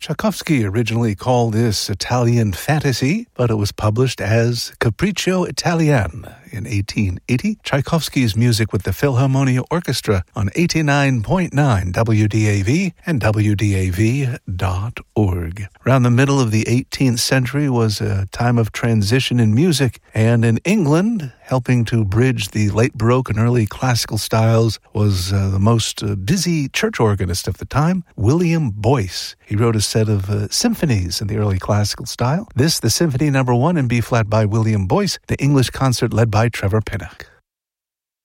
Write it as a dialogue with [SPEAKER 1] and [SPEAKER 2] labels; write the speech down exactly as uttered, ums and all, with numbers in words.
[SPEAKER 1] Tchaikovsky originally called this Italian fantasy, but it was published as Capriccio Italien in eighteen eighty. Tchaikovsky's music with the Philharmonia Orchestra on eighty-nine point nine W D A V and W D A V dot org. Around the middle of the eighteenth century was a time of transition in music, and in England, helping to bridge the late Baroque and early classical styles was uh, the most uh, busy church organist of the time, William Boyce. He wrote a set of uh, symphonies in the early classical style. This, the Symphony Number One in B-flat by William Boyce, the English concert led by Trevor Pinnock.